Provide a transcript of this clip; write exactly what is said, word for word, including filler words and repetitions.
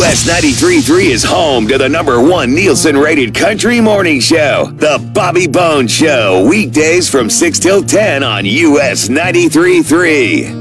S ninety-three point three is home to the number one Nielsen-rated country morning show, The Bobby Bones Show, weekdays from six till ten on U S ninety-three point three.